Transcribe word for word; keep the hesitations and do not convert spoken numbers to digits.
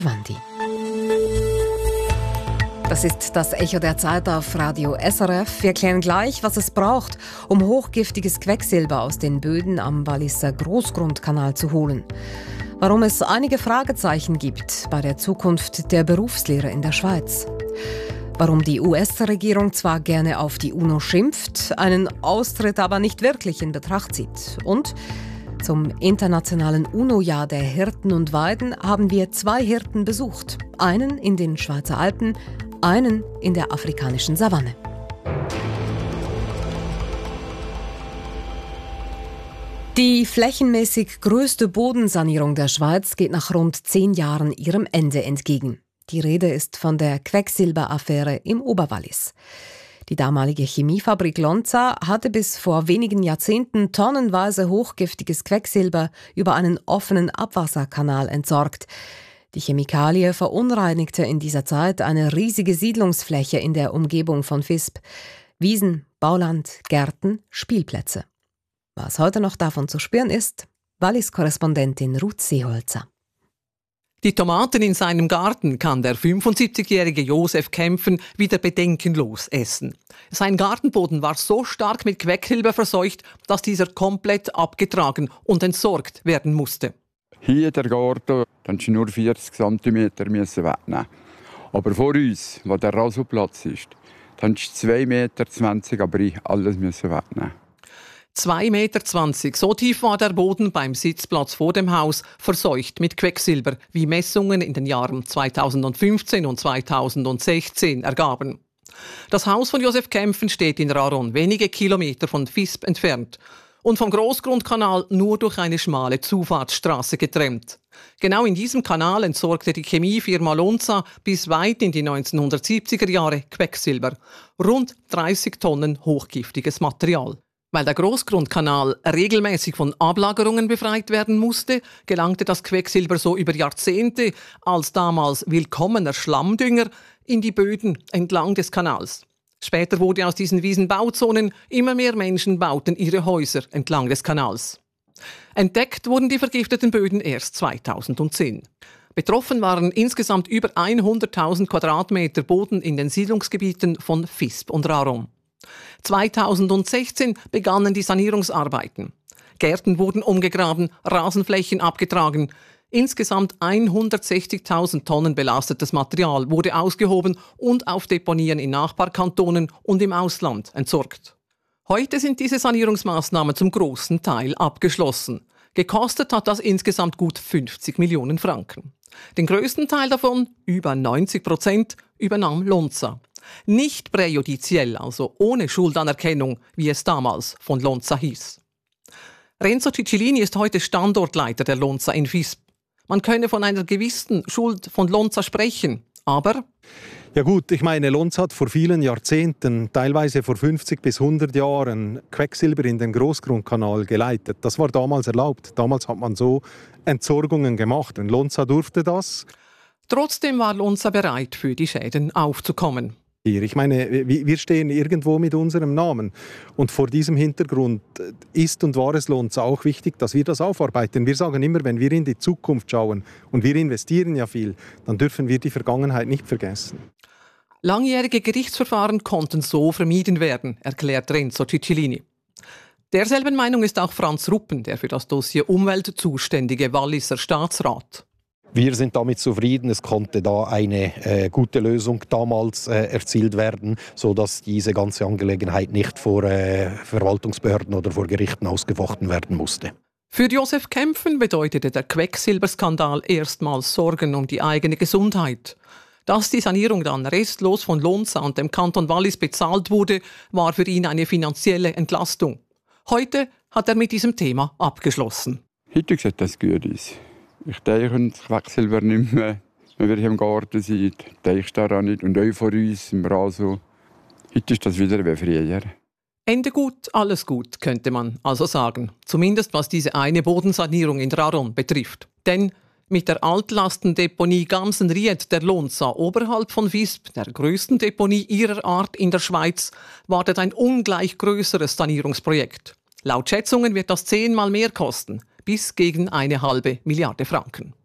Wandi. Das ist das Echo der Zeit auf Radio S R F. Wir klären gleich, was es braucht, um hochgiftiges Quecksilber aus den Böden am Walliser Großgrundkanal zu holen. Warum es einige Fragezeichen gibt bei der Zukunft der Berufslehre in der Schweiz. Warum die U S-Regierung zwar gerne auf die UNO schimpft, einen Austritt aber nicht wirklich in Betracht zieht. Und zum internationalen UNO-Jahr der Hirten und Weiden haben wir zwei Hirten besucht. Einen in den Schweizer Alpen, einen in der afrikanischen Savanne. Die flächenmäßig größte Bodensanierung der Schweiz geht nach rund zehn Jahren ihrem Ende entgegen. Die Rede ist von der Quecksilberaffäre im Oberwallis. Die damalige Chemiefabrik Lonza hatte bis vor wenigen Jahrzehnten tonnenweise hochgiftiges Quecksilber über einen offenen Abwasserkanal entsorgt. Die Chemikalie verunreinigte in dieser Zeit eine riesige Siedlungsfläche in der Umgebung von Visp. Wiesen, Bauland, Gärten, Spielplätze. Was heute noch davon zu spüren ist, Wallis-Korrespondentin Ruth Seeholzer. Die Tomaten in seinem Garten kann der fünfundsiebzigjährige Josef Kämpfen wieder bedenkenlos essen. Sein Gartenboden war so stark mit Quecksilber verseucht, dass dieser komplett abgetragen und entsorgt werden musste. Hier der Garten, dann musst du nur vierzig Zentimeter wegnehmen. Aber vor uns, wo der Rasenplatz ist, dann musst du zwei Meter zwanzig aber alles wegnehmen. zwei Meter zwanzig, so tief war der Boden beim Sitzplatz vor dem Haus, verseucht mit Quecksilber, wie Messungen in den Jahren zweitausendfünfzehn und zweitausendsechzehn ergaben. Das Haus von Josef Kämpfen steht in Raron, wenige Kilometer von Visp entfernt und vom Großgrundkanal nur durch eine schmale Zufahrtsstraße getrennt. Genau in diesem Kanal entsorgte die Chemiefirma Lonza bis weit in die neunzehnhundertsiebziger Jahre Quecksilber, rund dreißig Tonnen hochgiftiges Material. Weil der Großgrundkanal regelmäßig von Ablagerungen befreit werden musste, gelangte das Quecksilber so über Jahrzehnte als damals willkommener Schlammdünger in die Böden entlang des Kanals. Später wurde aus diesen Wiesenbauzonen immer mehr Menschen bauten ihre Häuser entlang des Kanals. Entdeckt wurden die vergifteten Böden erst zweitausendzehn. Betroffen waren insgesamt über hunderttausend Quadratmeter Boden in den Siedlungsgebieten von Visp und Raron. zweitausendsechzehn begannen die Sanierungsarbeiten. Gärten wurden umgegraben, Rasenflächen abgetragen. Insgesamt hundertsechzigtausend Tonnen belastetes Material wurde ausgehoben und auf Deponien in Nachbarkantonen und im Ausland entsorgt. Heute sind diese Sanierungsmaßnahmen zum großen Teil abgeschlossen. Gekostet hat das insgesamt gut fünfzig Millionen Franken. Den größten Teil davon, über neunzig Prozent, übernahm Lonza. Nicht präjudiziell, also ohne Schuldanerkennung, wie es damals von Lonza hieß. Renzo Cicilline ist heute Standortleiter der Lonza in Visp. Man könne von einer gewissen Schuld von Lonza sprechen, aber... Ja gut, ich meine, Lonza hat vor vielen Jahrzehnten, teilweise vor fünfzig bis hundert Jahren, Quecksilber in den Großgrundkanal geleitet. Das war damals erlaubt. Damals hat man so Entsorgungen gemacht und Lonza durfte das. Trotzdem war Lonza bereit, für die Schäden aufzukommen. Ich meine, wir stehen irgendwo mit unserem Namen. Und vor diesem Hintergrund ist und war es Lonza auch wichtig, dass wir das aufarbeiten. Wir sagen immer, wenn wir in die Zukunft schauen, und wir investieren ja viel, dann dürfen wir die Vergangenheit nicht vergessen. Langjährige Gerichtsverfahren konnten so vermieden werden, erklärt Renzo Cicilline. Derselben Meinung ist auch Franz Ruppen, der für das Dossier Umwelt zuständige Walliser Staatsrat. Wir sind damit zufrieden. Es konnte da eine äh, gute Lösung damals äh, erzielt werden, sodass diese ganze Angelegenheit nicht vor äh, Verwaltungsbehörden oder vor Gerichten ausgefochten werden musste. Für Josef Kämpfen bedeutete der Quecksilberskandal erstmals Sorgen um die eigene Gesundheit. Dass die Sanierung dann restlos von Lonza und dem Kanton Wallis bezahlt wurde, war für ihn eine finanzielle Entlastung. Heute hat er mit diesem Thema abgeschlossen. Heute sieht das gut aus. Ich denke das Quecksilber nicht mehr, wenn wir hier im Garten sind. Denke ich daran nicht. Und auch vor uns im Rasen. Heute ist das wieder wie früher. Ende gut, alles gut, könnte man also sagen. Zumindest was diese eine Bodensanierung in Raron betrifft. Denn mit der Altlastendeponie Gamsenried der Lonza oberhalb von Visp, der größten Deponie ihrer Art in der Schweiz, wartet ein ungleich größeres Sanierungsprojekt. Laut Schätzungen wird das zehnmal mehr kosten, bis gegen eine halbe Milliarde Franken.